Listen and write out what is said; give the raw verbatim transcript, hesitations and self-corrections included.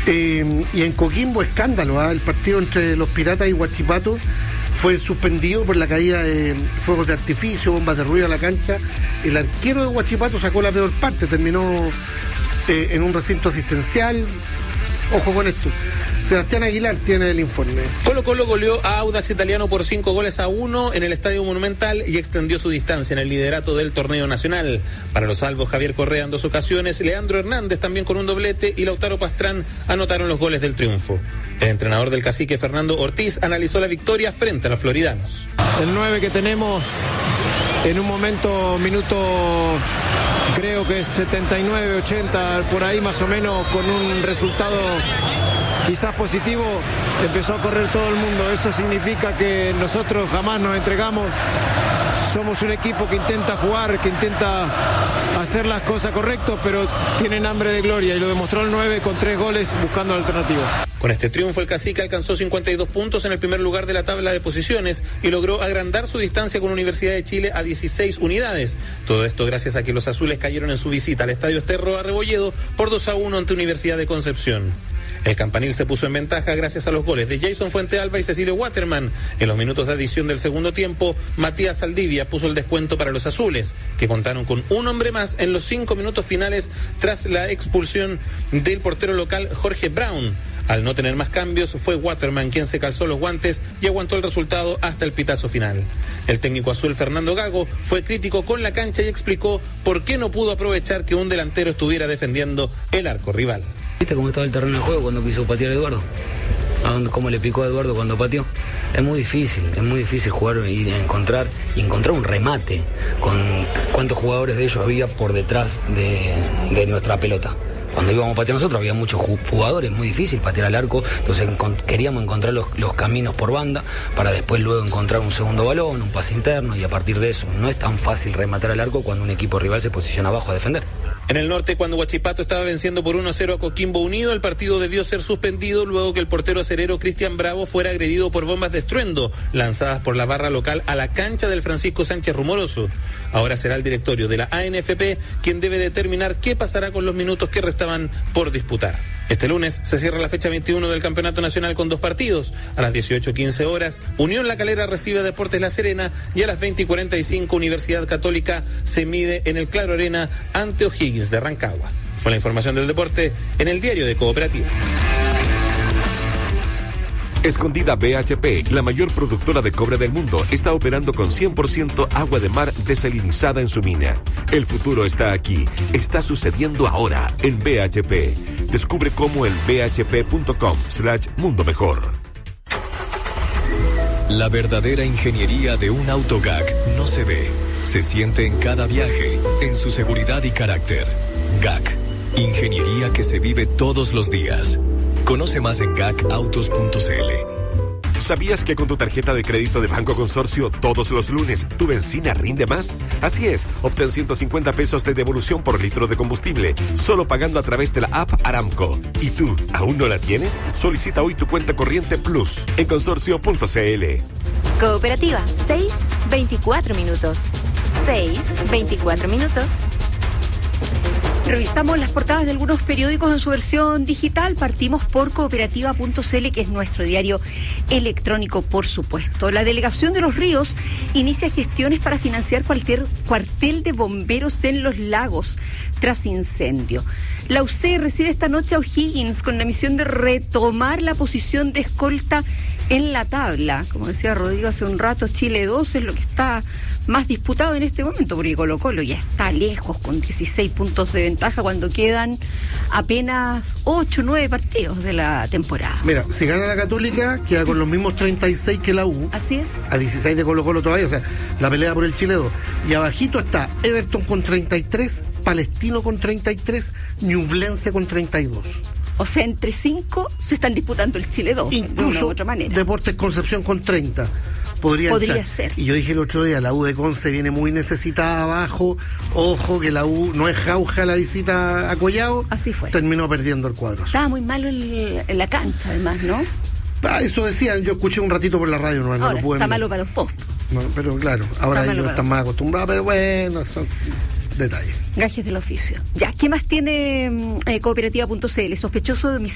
Eh, y en Coquimbo, escándalo, ¿eh? El partido entre los Piratas y Huachipato fue suspendido por la caída de fuegos de artificio, bombas de ruido a la cancha. El arquero de Huachipato sacó la peor parte, terminó eh, en un recinto asistencial. Ojo con esto. Sebastián Aguilar tiene el informe. Colo Colo goleó a Audax Italiano por cinco goles a uno en el Estadio Monumental y extendió su distancia en el liderato del torneo nacional. Para los salvos, Javier Correa en dos ocasiones, Leandro Hernández también con un doblete y Lautaro Pastrán anotaron los goles del triunfo. El entrenador del Cacique, Fernando Ortiz, analizó la victoria frente a los floridanos. El nueve que tenemos en un momento, minuto creo que es setenta y nueve, ochenta, por ahí más o menos, con un resultado quizás positivo, empezó a correr todo el mundo. Eso significa que nosotros jamás nos entregamos. Somos un equipo que intenta jugar, que intenta hacer las cosas correctas, pero tienen hambre de gloria, y lo demostró el nueve con tres goles buscando la alternativa. Con este triunfo, el Cacique alcanzó cincuenta y dos puntos en el primer lugar de la tabla de posiciones y logró agrandar su distancia con Universidad de Chile a dieciséis unidades. Todo esto gracias a que los azules cayeron en su visita al Estadio Esterro a Rebolledo por dos a uno ante Universidad de Concepción. El Campanil se puso en ventaja gracias a los goles de Jason Fuentealba y Cecilio Waterman. En los minutos de adición del segundo tiempo, Matías Saldivia puso el descuento para los azules, que contaron con un hombre más en los cinco minutos finales tras la expulsión del portero local Jorge Brown. Al no tener más cambios, fue Waterman quien se calzó los guantes y aguantó el resultado hasta el pitazo final. El técnico azul Fernando Gago fue crítico con la cancha y explicó por qué no pudo aprovechar que un delantero estuviera defendiendo el arco rival. ¿Viste cómo estaba el terreno de juego cuando quiso patear a Eduardo? ¿A dónde, cómo le picó a Eduardo cuando pateó? Es muy difícil, es muy difícil jugar y encontrar, y encontrar un remate con cuántos jugadores de ellos había por detrás de, de nuestra pelota. Cuando íbamos a patear nosotros había muchos jugadores, muy difícil patear al arco, entonces encont- queríamos encontrar los, los caminos por banda para después luego encontrar un segundo balón, un pase interno, y a partir de eso no es tan fácil rematar al arco cuando un equipo rival se posiciona abajo a defender. En el norte, cuando Huachipato estaba venciendo por uno a cero a Coquimbo Unido, el partido debió ser suspendido luego que el portero acerero Cristian Bravo fuera agredido por bombas de estruendo lanzadas por la barra local a la cancha del Francisco Sánchez Rumoroso. Ahora será el directorio de la A N F P quien debe determinar qué pasará con los minutos que restaban por disputar. Este lunes se cierra la fecha veintiuno del Campeonato Nacional con dos partidos. A las dieciocho quince horas, Unión La Calera recibe a Deportes La Serena y a las veinte y cuarenta y cinco, Universidad Católica se mide en el Claro Arena ante O'Higgins de Rancagua. Con la información del deporte en el diario de Cooperativa. Escondida B H P, la mayor productora de cobre del mundo, está operando con cien por ciento agua de mar desalinizada en su mina. El futuro está aquí, está sucediendo ahora en B H P. Descubre cómo en bhp.com slash mundo mejor. La verdadera ingeniería de un auto G A C no se ve, se siente en cada viaje, en su seguridad y carácter. G A C, ingeniería que se vive todos los días. Conoce más en gacautos punto c l. ¿Sabías que con tu tarjeta de crédito de Banco Consorcio todos los lunes tu benzina rinde más? Así es, obtén ciento cincuenta pesos de devolución por litro de combustible, solo pagando a través de la app Aramco. ¿Y tú, aún no la tienes? Solicita hoy tu cuenta corriente Plus en consorcio punto c l. Cooperativa, seis, veinticuatro minutos. seis, veinticuatro minutos. Revisamos las portadas de algunos periódicos en su versión digital. Partimos por cooperativa punto c l, que es nuestro diario electrónico, por supuesto. La Delegación de Los Ríos inicia gestiones para financiar cualquier cuartel de bomberos en Los Lagos tras incendio. La U C recibe esta noche a O'Higgins con la misión de retomar la posición de escolta en la tabla. Como decía Rodrigo hace un rato, Chile dos es lo que está más disputado en este momento, porque Colo Colo ya está lejos con dieciséis puntos de ventaja cuando quedan apenas ocho o nueve partidos de la temporada. Mira, si gana la Católica, queda con los mismos treinta y seis que la U. Así es. A dieciséis de Colo Colo todavía, o sea, la pelea por el Chile dos. Y abajito está Everton con treinta y tres, Palestino con treinta y tres, Ñublense con treinta y dos. O sea, entre cinco se están disputando el Chile dos, incluso de una u otra manera. Deportes Concepción con treinta. Podría, Podría ser. Y yo dije el otro día, la U de Conce viene muy necesitada abajo. Ojo que la U no es jauja la visita a Collao. Así fue. Terminó perdiendo el cuadro. Estaba muy malo en, en la cancha, además, ¿no? Ah, eso decían, yo escuché un ratito por la radio, no, no Ahora, lo pude. Está malo para los dos. No, pero claro, ahora está ellos están más acostumbrados, pero bueno, son detalles. Gajes del oficio. Ya, ¿qué más tiene eh, cooperativa punto c l? Sospechoso de homicidio